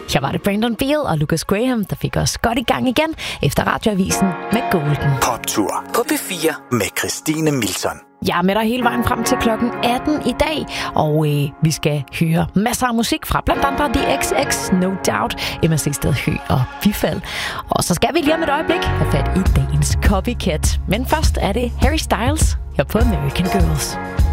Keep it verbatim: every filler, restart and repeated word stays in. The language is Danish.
Her var det Brandon Beal og Lucas Graham, der fik os godt i gang igen efter Radioavisen med Golden. Poptur på P fire med Christine Milton. Jeg er med dig hele vejen frem til klokken atten i dag, og øh, vi skal høre masser af musik fra blandt andre The X X, No Doubt, Emma Segsted Høgh og Bifald. Og så skal vi lige om et øjeblik have fat i dagens Copycat. Men først er det Harry Styles her på American Girls.